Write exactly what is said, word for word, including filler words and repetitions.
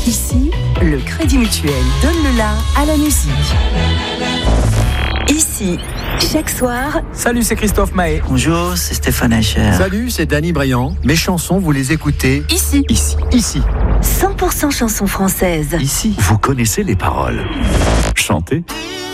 Ici, le Crédit Mutuel donne le la à la musique. Ici, chaque soir... Salut, c'est Christophe Mahé. Bonjour, c'est Stéphane Hacher. Salut, c'est Danny Briand. Mes chansons, vous les écoutez Ici. Ici. Ici. cent pour cent chansons françaises. Ici. Vous connaissez les paroles. Chantez.